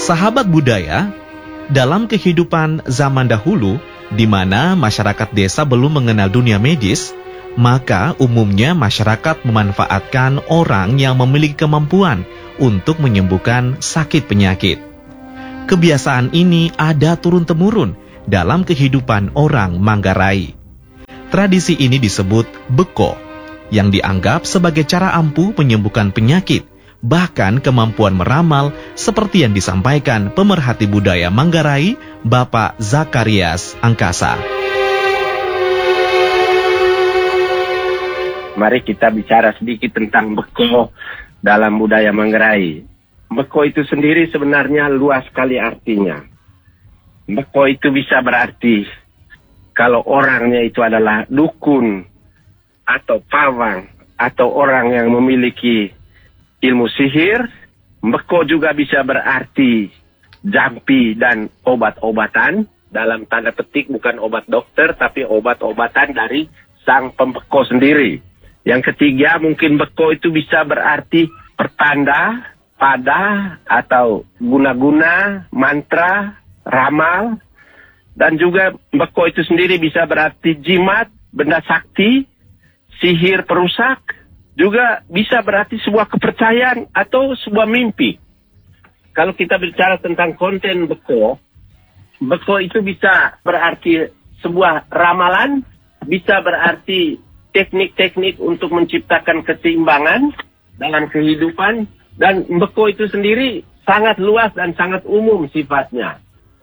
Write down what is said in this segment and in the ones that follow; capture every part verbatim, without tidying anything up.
Sahabat budaya, dalam kehidupan zaman dahulu, di mana masyarakat desa belum mengenal dunia medis, maka umumnya masyarakat memanfaatkan orang yang memiliki kemampuan untuk menyembuhkan sakit penyakit. Kebiasaan ini ada turun-temurun dalam kehidupan orang Manggarai. Tradisi ini disebut beko, yang dianggap sebagai cara ampuh menyembuhkan penyakit, bahkan kemampuan meramal seperti yang disampaikan pemerhati budaya Manggarai, Bapak Zakarias Angkasa. Mari kita bicara sedikit tentang beko dalam budaya Manggarai. Beko itu sendiri sebenarnya luas sekali artinya. Beko itu bisa berarti kalau orangnya itu adalah dukun atau pawang atau orang yang memiliki ilmu sihir. Beko juga bisa berarti jampi dan obat-obatan. Dalam tanda petik bukan obat dokter tapi obat-obatan dari sang pembeko sendiri. Yang ketiga mungkin beko itu bisa berarti pertanda, pada atau guna-guna, mantra, ramal. Dan juga beko itu sendiri bisa berarti jimat, benda sakti, sihir perusak. Juga bisa berarti sebuah kepercayaan atau sebuah mimpi. Kalau kita bicara tentang konten beko, beko itu bisa berarti sebuah ramalan, bisa berarti teknik-teknik untuk menciptakan keseimbangan dalam kehidupan. Dan beko itu sendiri sangat luas dan sangat umum sifatnya.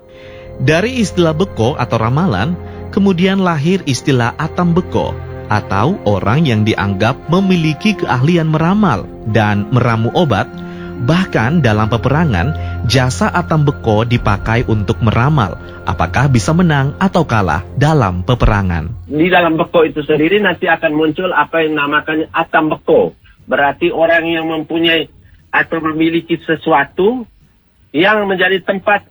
Dari istilah beko atau ramalan, kemudian lahir istilah atam beko, atau orang yang dianggap memiliki keahlian meramal dan meramu obat. Bahkan dalam peperangan, jasa atam beko dipakai untuk meramal apakah bisa menang atau kalah dalam peperangan. Di dalam beko itu sendiri nanti akan muncul apa yang namakan atam beko. Berarti orang yang mempunyai atau memiliki sesuatu yang menjadi tempat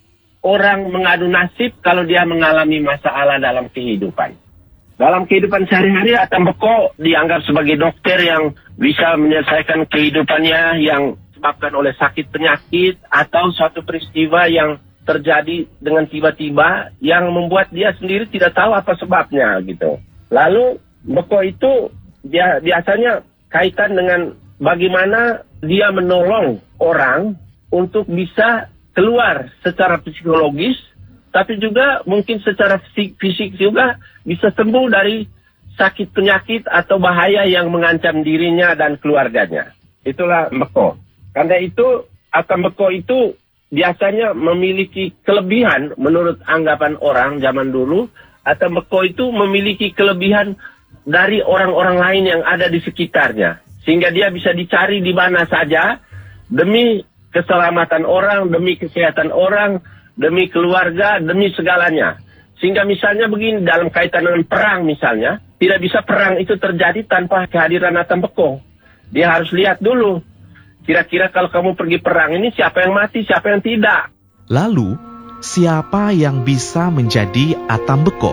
orang mengadu nasib kalau dia mengalami masalah dalam kehidupan. Dalam kehidupan sehari-hari, atam beko dianggap sebagai dokter yang bisa menyelesaikan kehidupannya yang disebabkan oleh sakit penyakit atau suatu peristiwa yang terjadi dengan tiba-tiba yang membuat dia sendiri tidak tahu apa sebabnya gitu. Lalu beko itu dia biasanya kaitan dengan bagaimana dia menolong orang untuk bisa keluar secara psikologis, tapi juga mungkin secara fisik, fisik juga bisa sembuh dari sakit penyakit atau bahaya yang mengancam dirinya dan keluarganya. Itulah beko. Karena itu, atam beko itu biasanya memiliki kelebihan menurut anggapan orang zaman dulu. Atam beko itu memiliki kelebihan dari orang-orang lain yang ada di sekitarnya. Sehingga dia bisa dicari di mana saja demi keselamatan orang, demi kesehatan orang, demi keluarga, demi segalanya. Sehingga misalnya begini, dalam kaitan dengan perang misalnya, tidak bisa perang itu terjadi tanpa kehadiran atam beko. Dia harus lihat dulu, kira-kira kalau kamu pergi perang ini siapa yang mati, siapa yang tidak. Lalu, siapa yang bisa menjadi atam beko?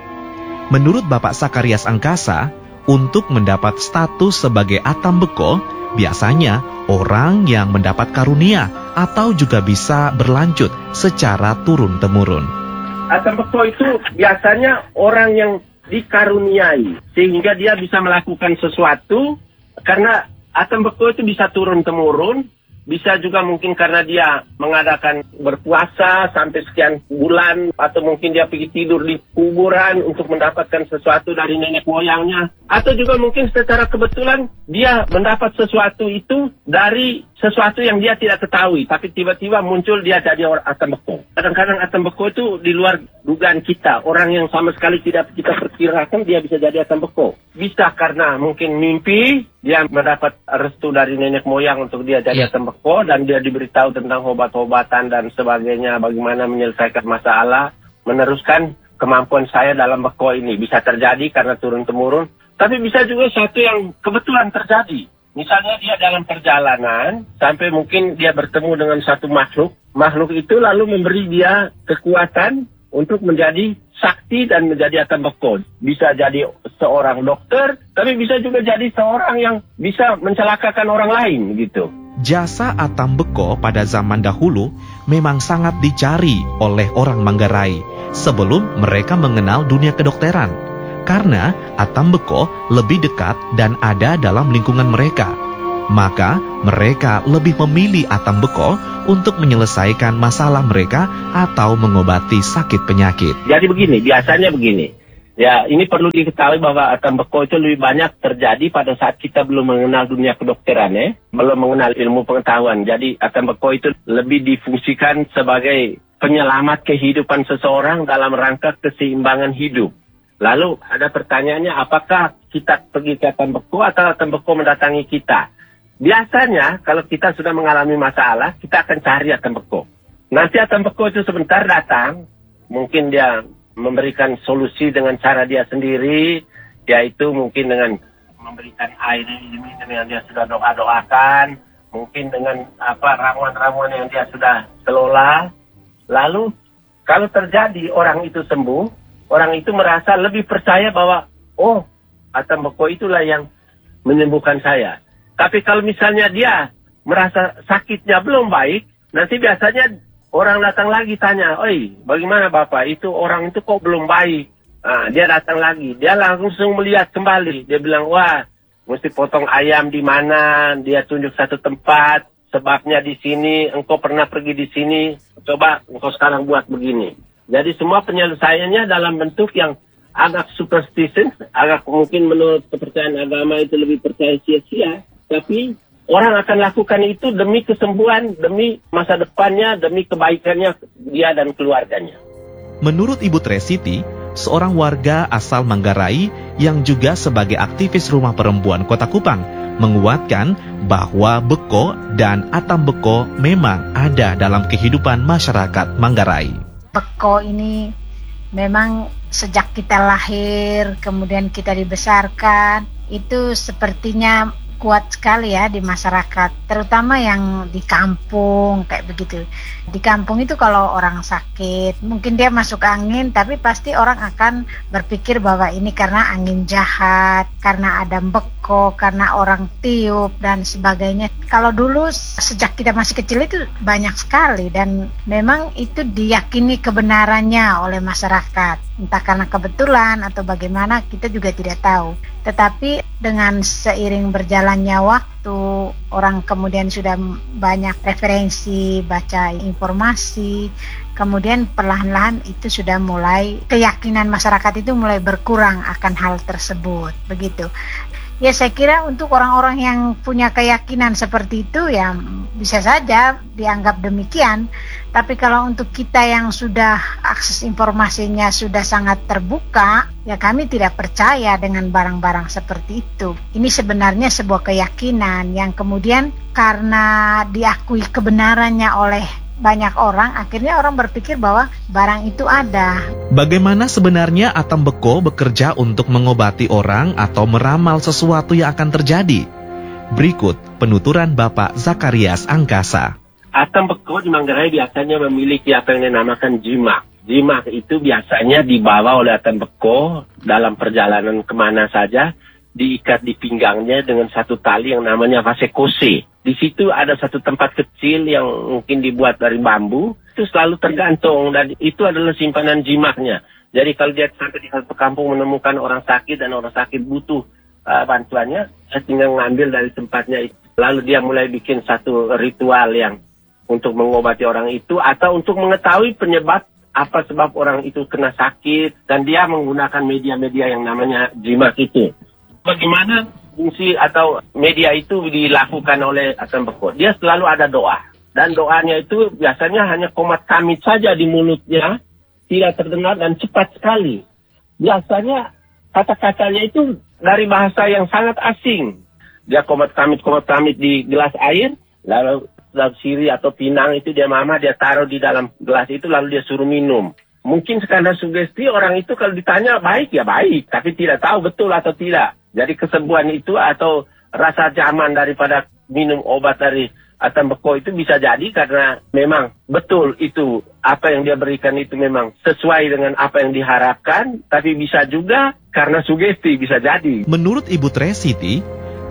Menurut Bapak Zakarias Angkasa, untuk mendapat status sebagai atam beko, biasanya orang yang mendapat karunia atau juga bisa berlanjut secara turun-temurun. Atam beko itu biasanya orang yang dikaruniai, sehingga dia bisa melakukan sesuatu, karena atam beko itu bisa turun-temurun, bisa juga mungkin karena dia mengadakan berpuasa sampai sekian bulan, atau mungkin dia pergi tidur di kuburan untuk mendapatkan sesuatu dari nenek moyangnya, atau juga mungkin secara kebetulan dia mendapat sesuatu itu dari sesuatu yang dia tidak ketahui, tapi tiba-tiba muncul dia jadi orang atam beko. Kadang-kadang atam beko itu di luar dugaan kita, orang yang sama sekali tidak kita perkirakan dia bisa jadi atam beko. Bisa karena mungkin mimpi, dia mendapat restu dari nenek moyang untuk dia jadi atam beko, dan dia diberitahu tentang obat-obatan dan sebagainya, bagaimana menyelesaikan masalah, meneruskan kemampuan saya dalam beko ini. Bisa terjadi karena turun-temurun, tapi bisa juga satu yang kebetulan terjadi. Misalnya dia dalam perjalanan, sampai mungkin dia bertemu dengan satu makhluk. Makhluk itu lalu memberi dia kekuatan untuk menjadi sakti dan menjadi atam beko. Bisa jadi seorang dokter, tapi bisa juga jadi seorang yang bisa mencelakakan orang lain gitu. Jasa atam beko pada zaman dahulu memang sangat dicari oleh orang Manggarai sebelum mereka mengenal dunia kedokteran, karena atam beko lebih dekat dan ada dalam lingkungan mereka. Maka mereka lebih memilih atam beko untuk menyelesaikan masalah mereka atau mengobati sakit penyakit. Jadi begini, biasanya begini. Ya, ini perlu diketahui bahwa atam beko itu lebih banyak terjadi pada saat kita belum mengenal dunia kedokteran, ya, belum mengenal ilmu pengetahuan. Jadi atam beko itu lebih difungsikan sebagai penyelamat kehidupan seseorang dalam rangka keseimbangan hidup. Lalu ada pertanyaannya, apakah kita pergi ke atam beko atau atam beko mendatangi kita? Biasanya kalau kita sudah mengalami masalah, kita akan cari atam beko. Nanti atam beko itu sebentar datang, mungkin dia memberikan solusi dengan cara dia sendiri, yaitu mungkin dengan memberikan air minum yang dia sudah doa-doakan, mungkin dengan apa ramuan-ramuan yang dia sudah kelola. Lalu kalau terjadi orang itu sembuh, orang itu merasa lebih percaya bahwa oh, atam beko itulah yang menyembuhkan saya. Tapi kalau misalnya dia merasa sakitnya belum baik, nanti biasanya orang datang lagi tanya, oi, bagaimana Bapak? Itu orang itu kok belum baik? Nah, dia datang lagi, dia langsung melihat kembali. Dia bilang, wah, mesti potong ayam di mana? Dia tunjuk satu tempat, sebabnya di sini, engkau pernah pergi di sini, coba engkau sekarang buat begini. Jadi semua penyelesaiannya dalam bentuk yang agak superstitious, agak mungkin menurut kepercayaan agama itu lebih percaya sia-sia, tapi orang akan lakukan itu demi kesembuhan, demi masa depannya, demi kebaikannya dia dan keluarganya. Menurut Ibu Tresiti, seorang warga asal Manggarai yang juga sebagai aktivis rumah perempuan Kota Kupang, menguatkan bahwa beko dan atam beko memang ada dalam kehidupan masyarakat Manggarai. Beko ini memang sejak kita lahir, kemudian kita dibesarkan, itu sepertinya kuat sekali ya di masyarakat, terutama yang di kampung kayak begitu. Di kampung itu kalau orang sakit, mungkin dia masuk angin, tapi pasti orang akan berpikir bahwa ini karena angin jahat, karena ada beko, karena orang tiup dan sebagainya. Kalau dulu sejak kita masih kecil itu banyak sekali dan memang itu diyakini kebenarannya oleh masyarakat. Entah karena kebetulan atau bagaimana, kita juga tidak tahu. Tetapi dengan seiring berjalannya waktu, orang kemudian sudah banyak referensi, baca informasi, kemudian perlahan-lahan itu sudah mulai, keyakinan masyarakat itu mulai berkurang akan hal tersebut, begitu. Ya saya kira untuk orang-orang yang punya keyakinan seperti itu ya bisa saja dianggap demikian. Tapi kalau untuk kita yang sudah akses informasinya sudah sangat terbuka, ya kami tidak percaya dengan barang-barang seperti itu. Ini sebenarnya sebuah keyakinan yang kemudian karena diakui kebenarannya oleh banyak orang, akhirnya orang berpikir bahwa barang itu ada. Bagaimana sebenarnya atam beko bekerja untuk mengobati orang atau meramal sesuatu yang akan terjadi? Berikut penuturan Bapak Zakarias Angkasa. Atam beko di Manggarai biasanya memiliki apa yang dinamakan jimak. Jimak itu biasanya dibawa oleh atam beko dalam perjalanan kemana saja, diikat di pinggangnya dengan satu tali yang namanya vasekose. Di situ ada satu tempat kecil yang mungkin dibuat dari bambu, itu selalu tergantung dan itu adalah simpanan jimaknya. Jadi kalau dia sampai di satu kampung menemukan orang sakit dan orang sakit butuh uh, bantuannya, dia tinggal ngambil dari tempatnya itu. Lalu dia mulai bikin satu ritual yang untuk mengobati orang itu atau untuk mengetahui penyebab apa sebab orang itu kena sakit, dan dia menggunakan media-media yang namanya jimak itu. Bagaimana fungsi atau media itu dilakukan oleh atam beko? Dia selalu ada doa. Dan doanya itu biasanya hanya komat kamit saja di mulutnya, tidak terdengar dan cepat sekali. Biasanya kata-katanya itu dari bahasa yang sangat asing. Dia komat kamit-komat kamit di gelas air, lalu dalam siri atau pinang itu dia mama, dia taruh di dalam gelas itu lalu dia suruh minum. Mungkin karena sugesti orang itu kalau ditanya baik ya baik, tapi tidak tahu betul atau tidak. Jadi kesembuhan itu atau rasa nyaman daripada minum obat dari atam beko itu bisa jadi karena memang betul itu apa yang dia berikan itu memang sesuai dengan apa yang diharapkan, tapi bisa juga karena sugesti, bisa jadi. Menurut Ibu Tresiti,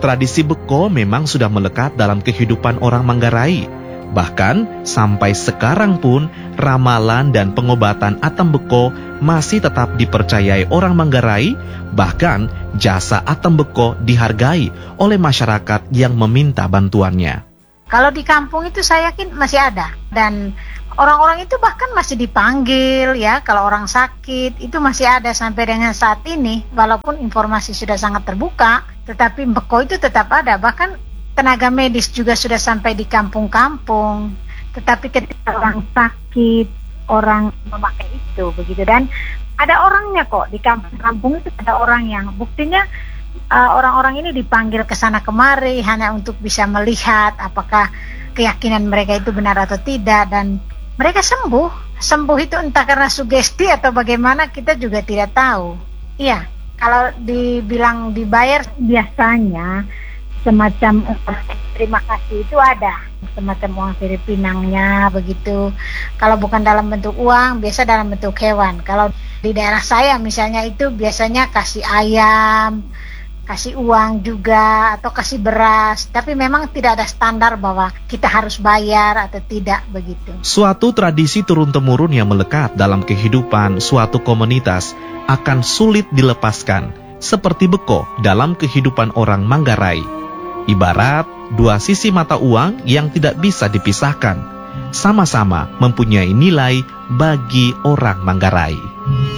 Tradisi beko memang sudah melekat dalam kehidupan orang Manggarai. Bahkan sampai sekarang pun ramalan dan pengobatan atam beko masih tetap dipercayai orang Manggarai. Bahkan jasa atam beko dihargai oleh masyarakat yang meminta bantuannya. Kalau di kampung itu saya yakin masih ada, dan orang-orang itu bahkan masih dipanggil ya. Kalau orang sakit itu masih ada sampai dengan saat ini. Walaupun informasi sudah sangat terbuka, tetapi beko itu tetap ada. Bahkan tenaga medis juga sudah sampai di kampung-kampung. Tetapi ketika orang sakit, orang memakai itu begitu. Dan ada orangnya kok di kampung-kampung itu, ada orang yang buktinya uh, orang-orang ini dipanggil ke sana kemari hanya untuk bisa melihat apakah keyakinan mereka itu benar atau tidak, dan mereka sembuh. Sembuh itu entah karena sugesti atau bagaimana, kita juga tidak tahu. Iya, kalau dibilang dibayar biasanya semacam terima kasih itu ada, semacam uang sirip pinangnya begitu. Kalau bukan dalam bentuk uang, biasa dalam bentuk hewan. Kalau di daerah saya misalnya itu biasanya kasih ayam, kasih uang juga, atau kasih beras. Tapi memang tidak ada standar bahwa kita harus bayar atau tidak begitu. Suatu tradisi turun-temurun yang melekat dalam kehidupan suatu komunitas akan sulit dilepaskan, seperti beko dalam kehidupan orang Manggarai. Ibarat dua sisi mata uang yang tidak bisa dipisahkan, sama-sama mempunyai nilai bagi orang Manggarai.